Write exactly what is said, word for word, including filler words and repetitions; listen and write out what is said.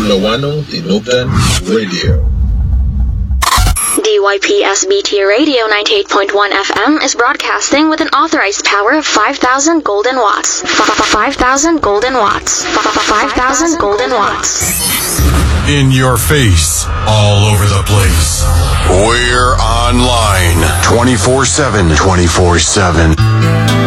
Lawano Tinubdan Radio. D Y P S B T Radio ninety-eight point one F M is broadcasting with an authorized power of five thousand golden watts. five thousand golden watts. five thousand golden watts. In your face, all over the place. We're online twenty-four seven. twenty-four seven.